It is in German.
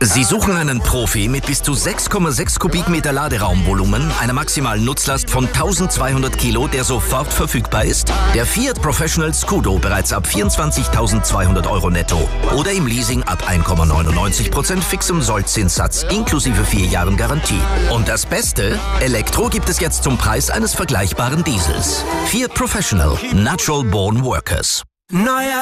Sie suchen einen Profi mit bis zu 6,6 Kubikmeter Laderaumvolumen, einer maximalen Nutzlast von 1200 Kilo, der sofort verfügbar ist? Der Fiat Professional Scudo bereits ab 24.200 Euro netto oder im Leasing ab 1,99% fixem Sollzinssatz inklusive 4 Jahren Garantie. Und das Beste? Elektro gibt es jetzt zum Preis eines vergleichbaren Diesels. Fiat Professional. Natural Born Workers. Neuer